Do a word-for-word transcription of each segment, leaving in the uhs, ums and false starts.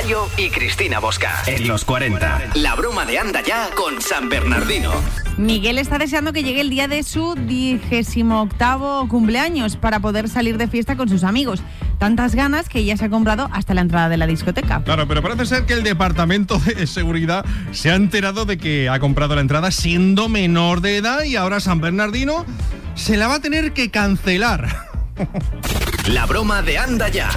Rocío y Cristina Bosca. En los cuarenta. La broma de Anda Ya con San Bernardino. Miguel está deseando que llegue el día de su vigésimo octavo cumpleaños para poder salir de fiesta con sus amigos. Tantas ganas que ya se ha comprado hasta la entrada de la discoteca. Claro, pero parece ser que el departamento de seguridad se ha enterado de que ha comprado la entrada siendo menor de edad y ahora San Bernardino se la va a tener que cancelar. La broma de Anda Ya.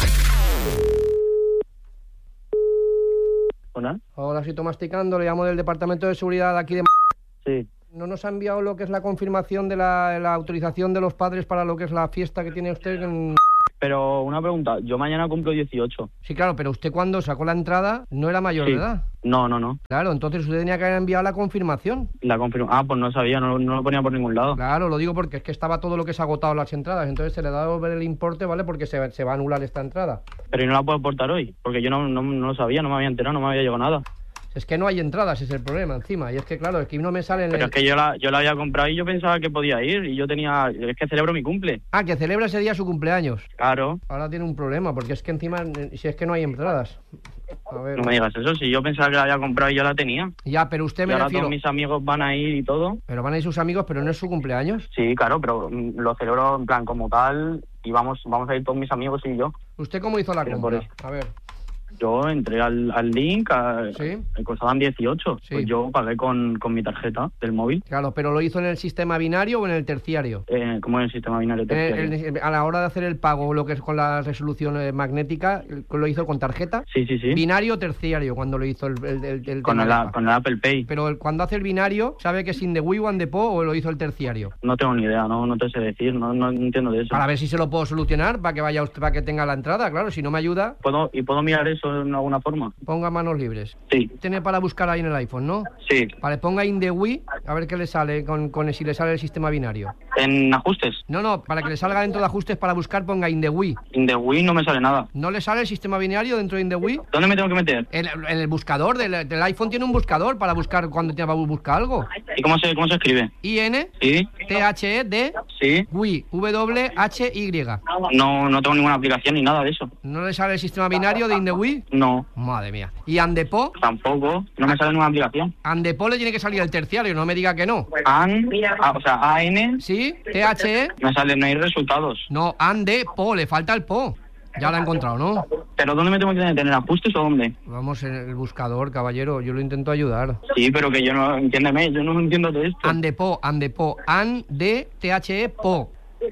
Hola. Hola, estoy masticando, le llamo del departamento de seguridad de aquí de... Sí. ¿No nos ha enviado lo que es la confirmación de la, la autorización de los padres para lo que es la fiesta que tiene usted en... Pero una pregunta, yo mañana cumplo dieciocho. Sí, claro, pero usted cuando sacó la entrada no era mayor Sí. de edad. No, no, no. Claro, entonces usted tenía que haber enviado la confirmación. La confirmo. Ah, pues no sabía, no, no lo ponía por ningún lado. Claro, lo digo porque es que estaba todo lo que se ha agotado las entradas, entonces se le da a devolver el importe, ¿vale? Porque se, se va a anular esta entrada. Pero ¿y no la puedo aportar hoy? Porque yo no, no, no lo sabía, no me había enterado, no me había llegado nada. Es que no hay entradas, ese es el problema encima. Y es que, claro, es que no me sale en Pero el... es que yo la, yo la había comprado y yo pensaba que podía ir. Y yo tenía... Es que celebro mi cumple. Ah, que celebra ese día su cumpleaños. Claro. Ahora tiene un problema, porque es que encima, si es que no hay entradas. A ver... No me digas eso, si yo pensaba que la había comprado y yo la tenía. Ya, pero usted Y me ahora refiero... todos mis amigos van a ir y todo. Pero van a ir sus amigos, pero no es su cumpleaños. Sí, claro, pero mm, lo celebro en plan como tal. Y vamos, vamos a ir todos mis amigos y yo. ¿Usted cómo hizo la Pero compra? por eso. A ver. Yo entré al, al link, a, Sí. me costaban dieciocho. Sí. Pues yo pagué con, con mi tarjeta del móvil. Claro, pero ¿lo hizo en el sistema binario o en el terciario? Eh, como en el sistema binario En terciario. el- en- a la hora de hacer el pago, lo que es con la resolución eh, magnética, ¿lo hizo con tarjeta? Sí, sí, sí. ¿Binario o terciario cuando lo hizo el, el, el- el Con tema el, de a- pago? con el Apple Pay. Pero el- cuando hace el binario, ¿sabe que es in the Wii o in the Po o lo hizo el terciario? No tengo ni idea, no, no te sé decir, no, no entiendo de eso. Para ver si se lo puedo solucionar, para que vaya usted, para que tenga la entrada, claro, si no me ayuda, ¿Puedo, ¿Y puedo mirar eso en alguna forma? ponga manos libres. Sí, Tiene para buscar ahí en el iPhone, ¿no? sí. Vale, ponga in the Wii, a ver qué le sale, con, con si le sale el sistema binario. En ajustes, No, no, para que le salga dentro de ajustes para buscar, ponga in the Wii. en the Wii no me sale nada. ¿No le sale el sistema binario dentro de in the Wii? ¿Dónde me tengo que meter? En, en el buscador del, del iPhone tiene un buscador para buscar cuando te va a buscar algo. ¿Y cómo se, cómo se escribe? I N Sí, T H E D sí. Wii, W H Y. No, no tengo ninguna aplicación ni nada de eso. ¿No le sale el sistema binario de in the Wii? No, Madre mía. ¿Y Andepo? tampoco. No me sale ninguna aplicación. Andepo le tiene que salir el terciario, no me diga que no. An, ah, o sea, A N, ¿Sí? T H E. me sale, no hay resultados. No, Andepo, le falta el Po. Ya lo ha encontrado, ¿no? ¿Pero dónde me tengo que meter? ¿En ajustes o dónde? Vamos en el buscador, caballero, yo lo intento ayudar. Sí, pero que yo no, entiéndeme, yo no entiendo de esto. Andepo, Andepo, Ande, T H E, Po.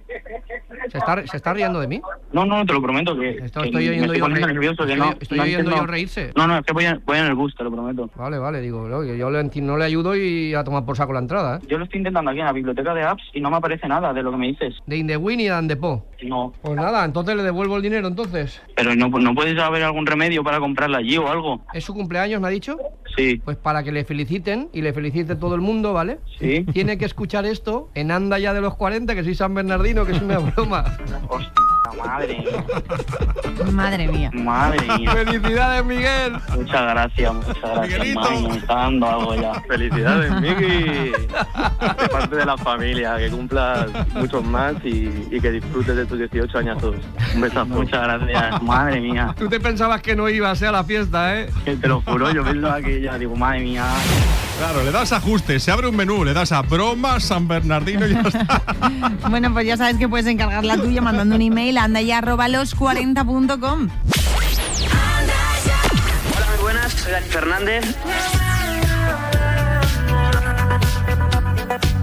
¿Se está, ¿Se está riendo de mí? No, no, te lo prometo que, Esto que estoy me oyendo estoy yo poniendo re- nervioso, que estoy- no, estoy no oyendo entiendo. yo reírse. No, no, es que voy, en- voy en el bus, te lo prometo. Vale, vale, digo, no, que yo le, enti- no le ayudo y a tomar por saco la entrada, ¿eh? Yo lo estoy intentando aquí en la biblioteca de apps y no me aparece nada de lo que me dices. De Indewin y de Andepo. No. Pues nada, entonces le devuelvo el dinero, entonces. Pero no, no puedes haber algún remedio para comprarla allí o algo. ¿Es su cumpleaños, me ha dicho? Sí. Pues para que le feliciten y le felicite todo el mundo, ¿vale? Sí. Tiene que escuchar esto en Anda Ya de los cuarenta, que soy San Bernardino, que es una broma. Hostia, madre mía. Madre mía. Madre mía. ¡Felicidades, Miguel! Muchas gracias, muchas gracias. Miguelito. Madre, me está dando algo ya. Felicidades, Miki, de parte de la familia, que cumplas muchos más y, y que disfrutes de tus dieciocho añazos. Un besazo. Muchas gracias. Madre mía. Tú te pensabas que no ibas a la fiesta, ¿eh? Te lo juro, yo pensaba que ya digo, madre mía. Claro, le das ajustes, se abre un menú, le das a broma San Bernardino y ya está. Bueno, pues ya sabes que puedes encargar la tuya mandando un email a andaya arroba los cuarenta punto com. Hola, muy buenas, soy Dani Fernández.